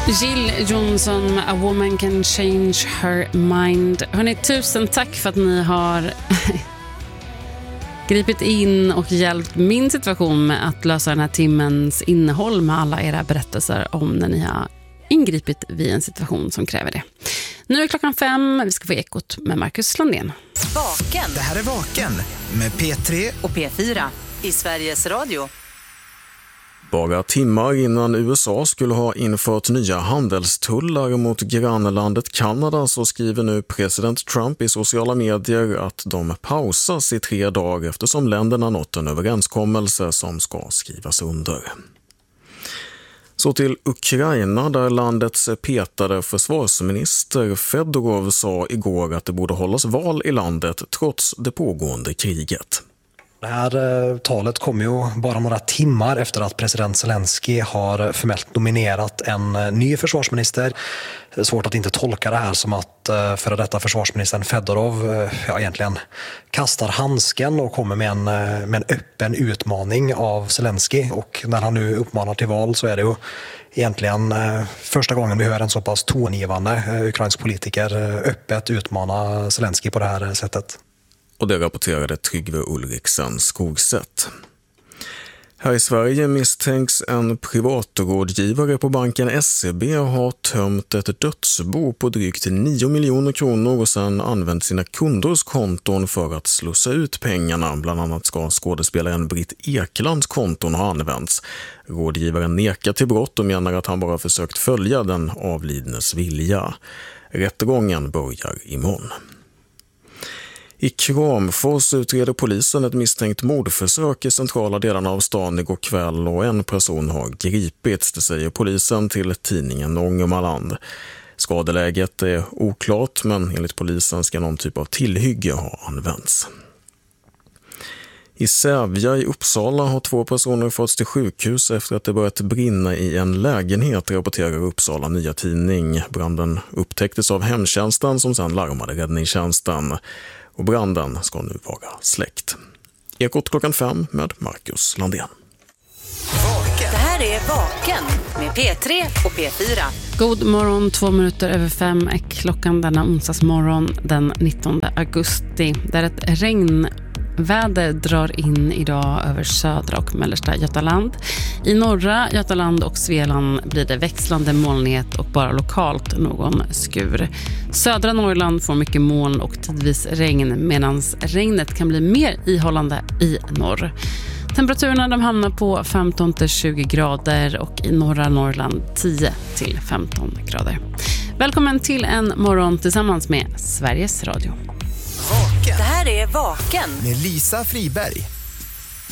Jill Johnson, A Woman Can Change Her Mind. Hörrni, tusen tack för att ni har gripit in och hjälpt min situation med att lösa den här timmens innehåll med alla era berättelser om när ni har ingripit vid en situation som kräver det. Nu är klockan 5, vi ska få Ekot med Marcus Landén. Vaken. Det här är Vaken med P3 och P4 i Sveriges Radio. Bara timmar innan USA skulle ha infört nya handelstullar mot grannlandet Kanada så skriver nu president Trump i sociala medier att de pausas i 3 dagar eftersom länderna nått en överenskommelse som ska skrivas under. Så till Ukraina där landets petade försvarsminister Fedorov sa igår att det borde hållas val i landet trots det pågående kriget. Det här talet kom ju bara några timmar efter att president Zelensky har formellt nominerat en ny försvarsminister. Det är svårt att inte tolka det här som att före detta försvarsministern Fedorov egentligen kastar handsken och kommer med en öppen utmaning av Zelensky. Och när han nu uppmanar till val så är det ju egentligen första gången vi hör en så pass tongivande ukrainsk politiker öppet utmana Zelensky på det här sättet. Och det rapporterade Tryggve Ulriksen Skogsätt. Här i Sverige misstänks en privatrådgivare på banken SEB ha tömt ett dödsbo på drygt 9 miljoner kronor och sedan använt sina kunders konton för att slussa ut pengarna. Bland annat ska skådespelaren Britt Eklands konton ha använts. Rådgivaren nekar till brott och menar att han bara försökt följa den avlidnes vilja. Rättegången börjar imorgon. I Kramfors utreder polisen ett misstänkt mordförsök i centrala delarna av stan igår kväll och en person har gripits, det säger polisen till tidningen Ångermanland. Skadeläget är oklart men enligt polisen ska någon typ av tillhygge ha använts. I Sävja i Uppsala har 2 personer förts till sjukhus efter att det börjat brinna i en lägenhet, rapporterar Uppsala Nya Tidning. Branden upptäcktes av hemtjänsten som sedan larmade räddningstjänsten. Och branden ska nu vara släckt. Ekot klockan 5 med Marcus Landén. Det här är Vaken med P3 och P4. God morgon, 2 minuter över 5 är klockan denna onsdagsmorgon den 19 augusti. Där ett regnväder drar in idag över södra och mellersta Götaland. I norra Götaland och Svealand blir det växlande molnighet och bara lokalt någon skur. Södra Norrland får mycket moln och tidvis regn medan regnet kan bli mer ihållande i norr. Temperaturerna de hamnar på 15-20 grader och i norra Norrland 10-15 grader. Välkommen till en morgon tillsammans med Sveriges Radio. Det här är Vaken med Lisa Friberg.